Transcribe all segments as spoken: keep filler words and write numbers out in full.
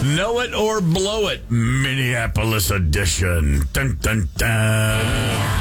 Know It or Blow It, Minneapolis edition. Dun, dun, dun.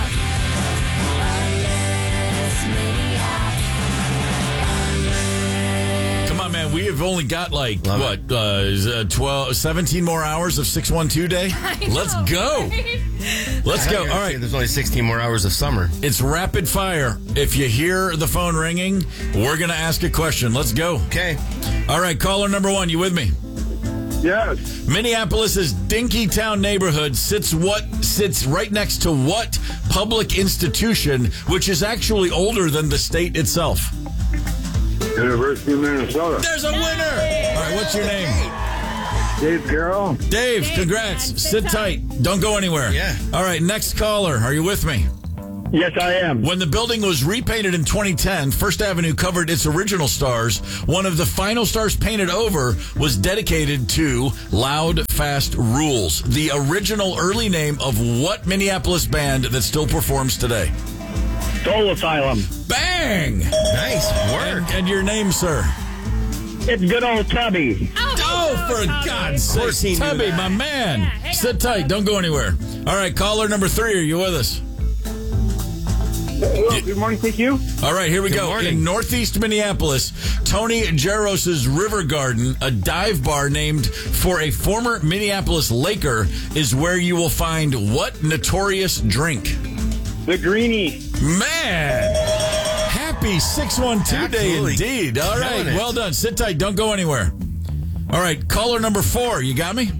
We have only got like, Love what, uh, twelve, seventeen more hours of six one two day? Know, Let's go. Right? Let's go. All right. There's only sixteen more hours of summer. It's rapid fire. If you hear the phone ringing, we're going to ask a question. Let's go. Okay. All right, caller number one, you with me? Yes. Minneapolis's Dinkytown neighborhood sits what sits right next to what public institution, which is actually older than the state itself? University of Minnesota. There's a winner. All right, what's your name? Dave Carroll. Dave, Dave, congrats. man, Sit, sit tight. Don't go anywhere. Yeah. All right, next caller. Are you with me? Yes, I am. When the building was repainted in twenty ten, First Avenue covered its original stars. One of the final stars painted over was dedicated to Loud, Fast Rules, the original early name of what Minneapolis band that still performs today? Soul Asylum. Bang! Nice work. And, and your name, sir? It's good old Tubby. Oh, Oh, for Tubby. God's Of course he sake. knew Tubby, that. my man. Yeah, hang Sit on, tight. Tubby. Don't go anywhere. All right, caller number three. Are you with us? Hello, good morning, thank you. All right, here we Good go. morning. In northeast Minneapolis, Tony Jaros's River Garden, a dive bar named for a former Minneapolis Laker, is where you will find what notorious drink? The Greenie. Man! Happy six one two day Absolutely. indeed. All right, Killing it. well done. Sit tight. Don't go anywhere. All right, caller number four. You got me?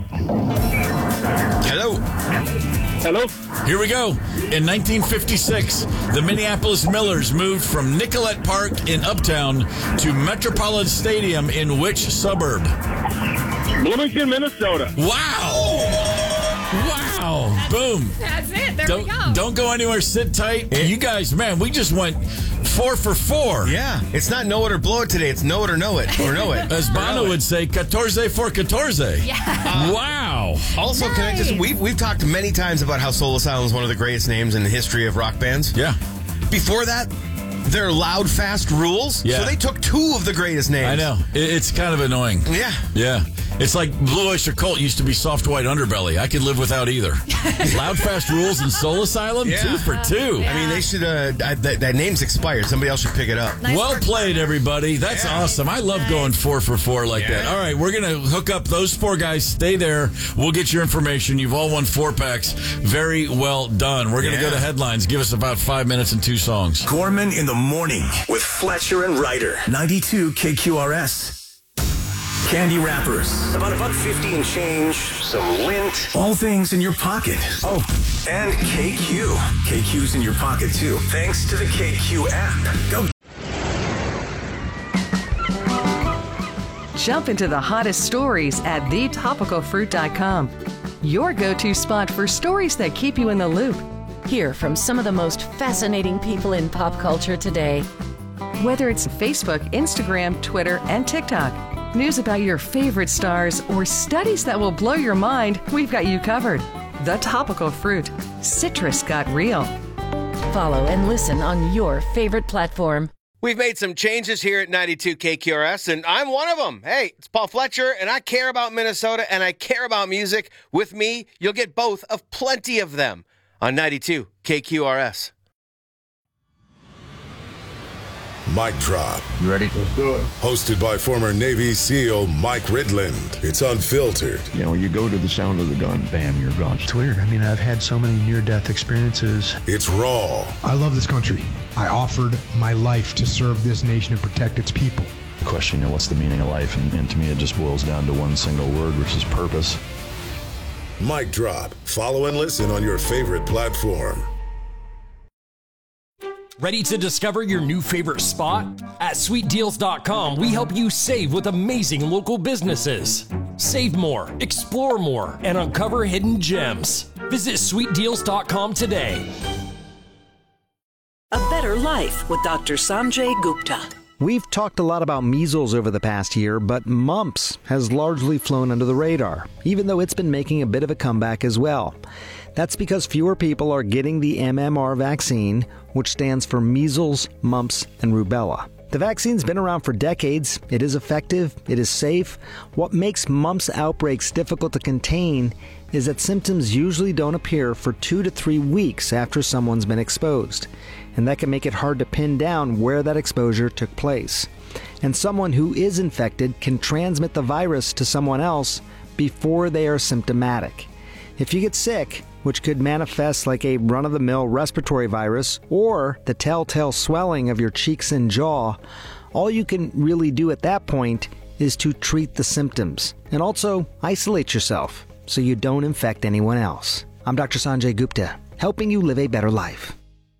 Hello. Hello. Here we go. In nineteen fifty-six, the Minneapolis Millers moved from Nicollet Park in Uptown to Metropolitan Stadium in which suburb? Bloomington, Minnesota. Wow! Wow! Boom! That's it. There Don't we go. don't go anywhere. Sit tight. You guys, man, we just went four for four. Yeah. It's not know it or blow it today. It's know it or know it. Or know it. As Or know Bono it. would say, catorce for catorce. Yeah. Wow. Also, can I just, Nice. we've, we've talked many times about how Soul Asylum is one of the greatest names in the history of rock bands. Yeah. Before that, they're Loud, Fast Rules. Yeah. So they took two of the greatest names. I know. It- It's kind of annoying. Yeah. Yeah. It's like Blue Oyster Cult used to be Soft White Underbelly. I could live without either. Loud, Fast Rules and Soul Asylum, Yeah. two for two. I mean, they should, uh, I, that, that name's expired. Somebody else should pick it up. Nice Well work, played, Bono. everybody. That's Yeah. awesome. I love going four for four like Yeah. that. All right, we're going to hook up those four guys. Stay there. We'll get your information. You've all won four packs. Very well done. We're going to Yeah. go to headlines. Give us about five minutes and two songs. Gorman in the morning with Fletcher and Ryder. ninety-two K Q R S. Candy wrappers. About a buck fifty and change. Some lint. All things in your pocket. Oh, and K Q. K Q's in your pocket too. Thanks to the K Q app. Go. Jump into the hottest stories at the topical fruit dot com. Your go-to spot for stories that keep you in the loop. Hear from some of the most fascinating people in pop culture today. Whether it's Facebook, Instagram, Twitter, and TikTok. News about your favorite stars or studies that will blow your mind, we've got you covered. The Topical Fruit. Citrus got real. Follow and listen on your favorite platform. We've made some changes here at ninety-two K Q R S, and I'm one of them. Hey, it's Paul Fletcher, and I care about Minnesota, and I care about music. With me, you'll get both of plenty of them on ninety-two K Q R S. Mic Drop. You ready? Let's do it. Hosted by former Navy SEAL Mike Ridland. It's unfiltered. You know, you go to the sound of the gun, bam, you're gone. It's weird. I mean, I've had so many near-death experiences. It's raw. I love this country. I offered my life to serve this nation and protect its people. Question, you know, what's the meaning of life? And, and to me, it just boils down to one single word, which is purpose. Mic Drop. Follow and listen on your favorite platform. Ready to discover your new favorite spot? At sweet deals dot com, we help you save with amazing local businesses. Save more, explore more, and uncover hidden gems. Visit sweet deals dot com today. A Better Life with Doctor Sanjay Gupta. We've talked a lot about measles over the past year, but mumps has largely flown under the radar, even though it's been making a bit of a comeback as well. That's because fewer people are getting the M M R vaccine, which stands for measles, mumps, and rubella. The vaccine's been around for decades. It is effective. It is safe. What makes mumps outbreaks difficult to contain is that symptoms usually don't appear for two to three weeks after someone's been exposed. And that can make it hard to pin down where that exposure took place. And someone who is infected can transmit the virus to someone else before they are symptomatic. If you get sick, which could manifest like a run-of-the-mill respiratory virus or the telltale swelling of your cheeks and jaw, all you can really do at that point is to treat the symptoms and also isolate yourself so you don't infect anyone else. I'm Doctor Sanjay Gupta, helping you live a better life.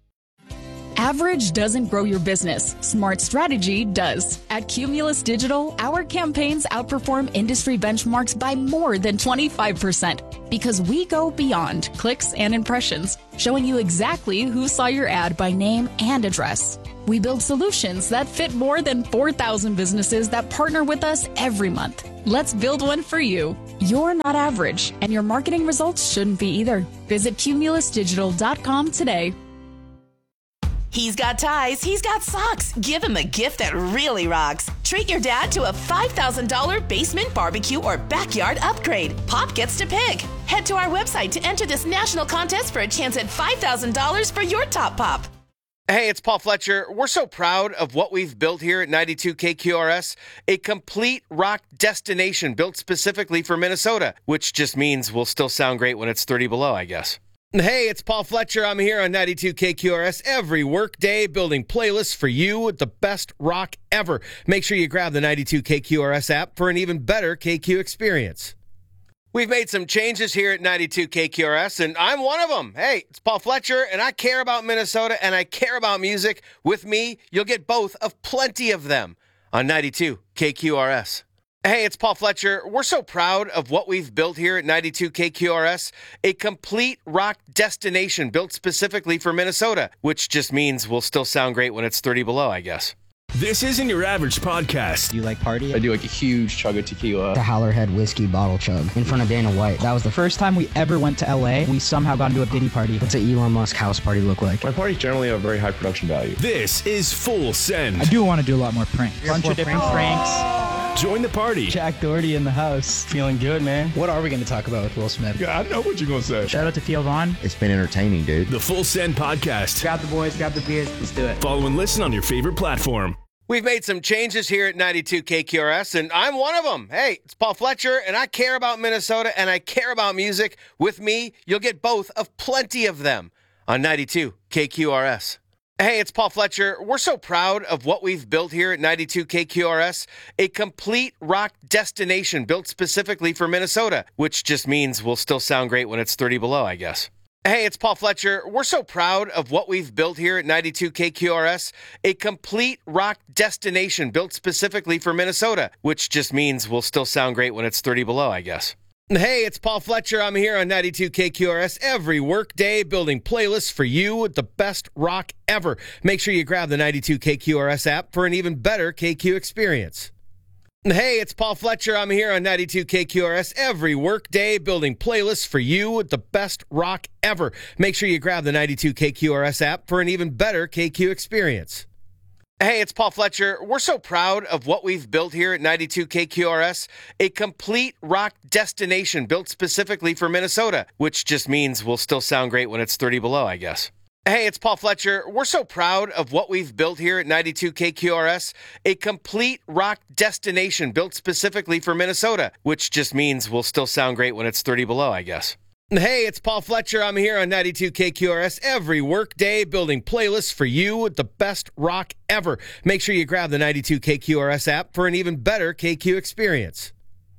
Average doesn't grow your business. Smart strategy does. At Cumulus Digital, our campaigns outperform industry benchmarks by more than twenty-five percent because we go beyond clicks and impressions, showing you exactly who saw your ad by name and address. We build solutions that fit more than four thousand businesses that partner with us every month. Let's build one for you. You're not average, and your marketing results shouldn't be either. Visit cumulus digital dot com today. He's got ties, he's got socks. Give him a gift that really rocks. Treat your dad to a five thousand dollars basement barbecue or backyard upgrade. Pop gets to pick. Head to our website to enter this national contest for a chance at five thousand dollars for your top pop. Hey, it's Paul Fletcher. We're so proud of what we've built here at ninety-two K Q R S, a complete rock destination built specifically for Minnesota, which just means we'll still sound great when it's thirty below, I guess. Hey, it's Paul Fletcher. I'm here on ninety-two K Q R S every workday building playlists for you with the best rock ever. Make sure you grab the ninety-two K Q R S app for an even better K Q experience. We've made some changes here at ninety-two K Q R S, and I'm one of them. Hey, it's Paul Fletcher, and I care about Minnesota, and I care about music. With me, you'll get both of plenty of them on ninety-two K Q R S. Hey, it's Paul Fletcher. We're so proud of what we've built here at ninety-two K Q R S, a complete rock destination built specifically for Minnesota, which just means we'll still sound great when it's thirty below, I guess. This isn't your average podcast. Do you like party? I do like a huge chug of tequila. The Howlerhead whiskey bottle chug in front of Dana White. That was the first time we ever went to L A. We somehow got into a Diddy party. What's an Elon Musk house party look like? My parties generally have very high production value. This is Full Send. I do want to do a lot more pranks. A bunch of different pranks. pranks. Join the party. Jack Doherty in the house. Feeling good, man. What are we going to talk about with Will Smith? Yeah, I know what you're going to say. Shout out to Theo Vaughn. It's been entertaining, dude. The Full Send podcast. Grab the boys, grab the beers. Let's do it. Follow and listen on your favorite platform. We've made some changes here at ninety-two K Q R S, and I'm one of them. Hey, it's Paul Fletcher, and I care about Minnesota, and I care about music. With me, you'll get both of plenty of them on ninety-two K Q R S. Hey, it's Paul Fletcher. We're so proud of what we've built here at ninety-two K Q R S, a complete rock destination built specifically for Minnesota, which just means we'll still sound great when it's thirty below, I guess. Hey, it's Paul Fletcher. We're so proud of what we've built here at ninety-two K Q R S, a complete rock destination built specifically for Minnesota, which just means we'll still sound great when it's thirty below, I guess. Hey, it's Paul Fletcher. I'm here on ninety-two K Q R S every workday building playlists for you with the best rock ever. Make sure you grab the ninety-two K Q R S app for an even better K Q experience. Hey, it's Paul Fletcher. I'm here on ninety-two K Q R S every workday building playlists for you with the best rock ever. Make sure you grab the ninety-two K Q R S app for an even better K Q experience. Hey, it's Paul Fletcher. We're so proud of what we've built here at ninety-two K Q R S, a complete rock destination built specifically for Minnesota, which just means we'll still sound great when it's thirty below, I guess. Hey, it's Paul Fletcher. We're so proud of what we've built here at ninety-two K Q R S, a complete rock destination built specifically for Minnesota, which just means we'll still sound great when it's thirty below, I guess. Hey, it's Paul Fletcher. I'm here on ninety-two K Q R S every workday building playlists for you with the best rock ever. Make sure you grab the ninety-two K Q R S app for an even better K Q experience.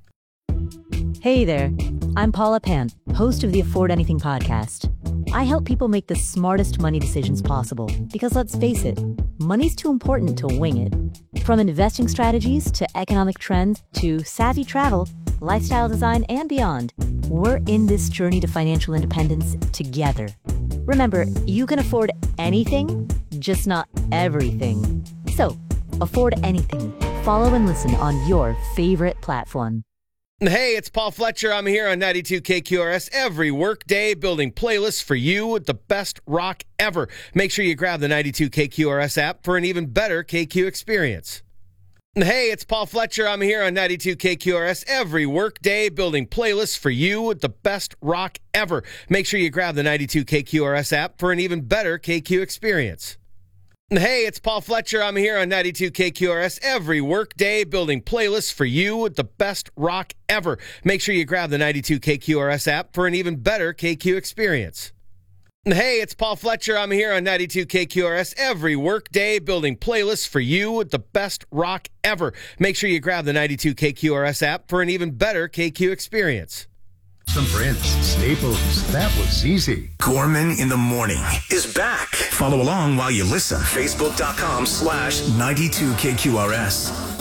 Hey there, I'm Paula Pan, host of the Afford Anything podcast. I help people make the smartest money decisions possible because, let's face it, money's too important to wing it. From investing strategies to economic trends to savvy travel, lifestyle design, and beyond, we're in this journey to financial independence together. Remember, you can afford anything, just not everything. So, afford anything. Follow and listen on your favorite platform. Hey, it's Paul Fletcher. I'm here on ninety-two K Q R S every workday building playlists for you with the best rock ever. Make sure you grab the ninety-two K Q R S app for an even better K Q experience. Hey, it's Paul Fletcher. I'm here on ninety-two K Q R S every workday building playlists for you with the best rock ever. Make sure you grab the ninety-two K Q R S app for an even better K Q experience. Hey, it's Paul Fletcher. I'm here on ninety-two K Q R S every workday building playlists for you with the best rock ever. Make sure you grab the ninety-two K Q R S app for an even better K Q experience. Hey, it's Paul Fletcher. I'm here on ninety-two K Q R S every workday building playlists for you with the best rock ever. Make sure you grab the ninety-two K Q R S app for an even better K Q experience. Some Prince, Staples, that was easy. Gorman in the Morning is back. Follow along while you listen. Facebook.com slash 92KQRS.